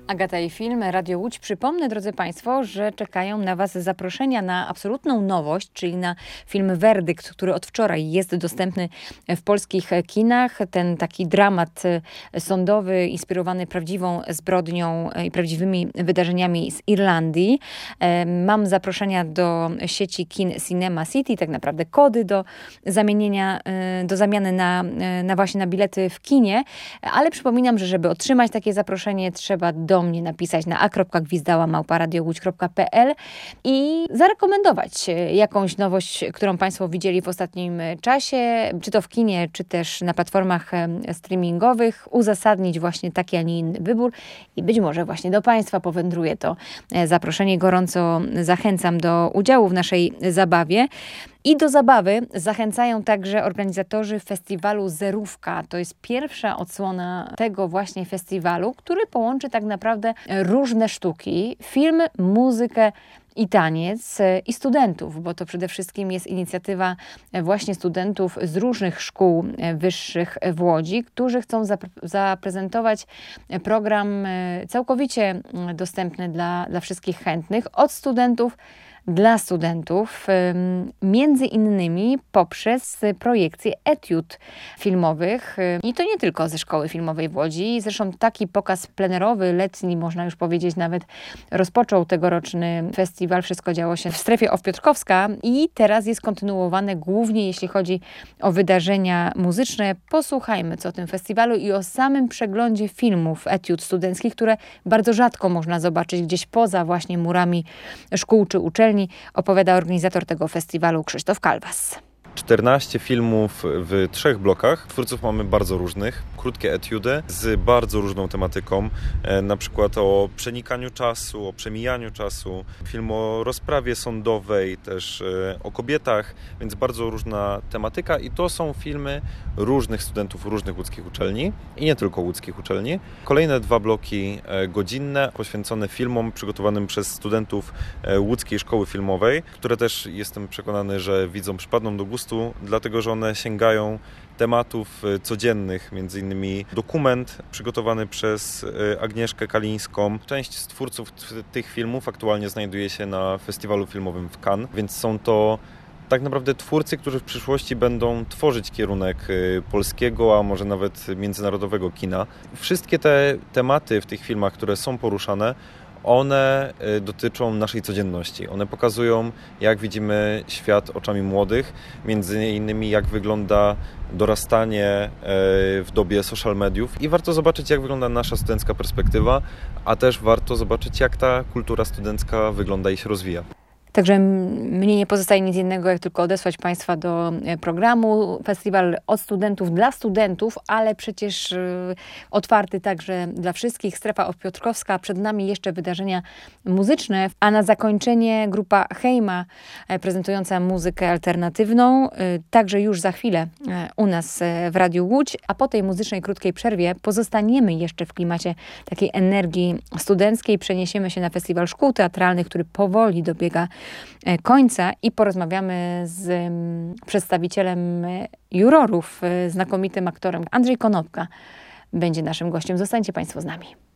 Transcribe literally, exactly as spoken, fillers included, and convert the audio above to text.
Agata i Film, Radio Łódź. Przypomnę, drodzy Państwo, że czekają na Was zaproszenia na absolutną nowość, czyli na film Werdykt, który od wczoraj jest dostępny w polskich kinach. Ten taki dramat sądowy, inspirowany prawdziwą zbrodnią i prawdziwymi wydarzeniami z Irlandii. Mam zaproszenia do sieci kin Cinema City, tak naprawdę kody do zamienienia, do zamiany na, na właśnie na bilety w kinie, ale przypominam, że żeby otrzymać takie zaproszenie, trzeba do mnie napisać na a kropka gwizdała małpa radio łódź kropka pe el i zarekomendować jakąś nowość, którą Państwo widzieli w ostatnim czasie, czy to w kinie, czy też na platformach streamingowych, uzasadnić właśnie taki, a nie inny wybór i być może właśnie do Państwa powędruje to zaproszenie. Gorąco zachęcam do udziału w naszej zabawie. I do zabawy zachęcają także organizatorzy festiwalu Zerówka. To jest pierwsza odsłona tego właśnie festiwalu, który połączy tak naprawdę różne sztuki, film, muzykę i taniec i studentów, bo to przede wszystkim jest inicjatywa właśnie studentów z różnych szkół wyższych w Łodzi, którzy chcą zapre- zaprezentować program całkowicie dostępny dla, dla wszystkich chętnych, od studentów dla studentów, między innymi poprzez projekcję etiud filmowych i to nie tylko ze Szkoły Filmowej w Łodzi. Zresztą taki pokaz plenerowy, letni, można już powiedzieć, nawet rozpoczął tegoroczny festiwal. Wszystko działo się w strefie Off Piotrkowska i teraz jest kontynuowane głównie jeśli chodzi o wydarzenia muzyczne. Posłuchajmy co o tym festiwalu i o samym przeglądzie filmów etiud studenckich, które bardzo rzadko można zobaczyć gdzieś poza właśnie murami szkół czy uczelni. Opowiada organizator tego festiwalu Krzysztof Kalwas. czternaście filmów w trzech blokach. Twórców mamy bardzo różnych. Krótkie etiudy z bardzo różną tematyką. Na przykład o przenikaniu czasu, o przemijaniu czasu. Film o rozprawie sądowej, też o kobietach, więc bardzo różna tematyka. I to są filmy różnych studentów różnych łódzkich uczelni i nie tylko łódzkich uczelni. Kolejne dwa bloki godzinne poświęcone filmom przygotowanym przez studentów Łódzkiej Szkoły Filmowej, które też jestem przekonany, że widzom przypadną do gustu, dlatego że one sięgają tematów codziennych, między innymi dokument przygotowany przez Agnieszkę Kalińską. Część z twórców tych filmów aktualnie znajduje się na festiwalu filmowym w Cannes, więc są to tak naprawdę twórcy, którzy w przyszłości będą tworzyć kierunek polskiego, a może nawet międzynarodowego kina. Wszystkie te tematy w tych filmach, które są poruszane, one dotyczą naszej codzienności. One pokazują, jak widzimy świat oczami młodych, między innymi jak wygląda dorastanie w dobie social mediów i warto zobaczyć, jak wygląda nasza studencka perspektywa, a też warto zobaczyć, jak ta kultura studencka wygląda i się rozwija. Także mnie nie pozostaje nic innego, jak tylko odesłać Państwa do programu. Festiwal od studentów dla studentów, ale przecież otwarty także dla wszystkich. Strefa Off Piotrkowska, przed nami jeszcze wydarzenia muzyczne, a na zakończenie grupa Hejma prezentująca muzykę alternatywną. Także już za chwilę u nas w Radiu Łódź, a po tej muzycznej krótkiej przerwie pozostaniemy jeszcze w klimacie takiej energii studenckiej. Przeniesiemy się na Festiwal Szkół Teatralnych, który powoli dobiega końca i porozmawiamy z przedstawicielem jurorów, znakomitym aktorem Andrzej Konopka będzie naszym gościem. Zostańcie Państwo z nami.